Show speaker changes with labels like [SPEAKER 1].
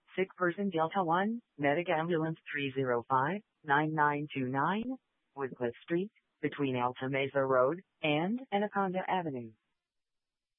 [SPEAKER 1] Sick person Delta 1, Medic Ambulance 305-9929, Woodcliff Street, between Alta Mesa Road and Anaconda Avenue.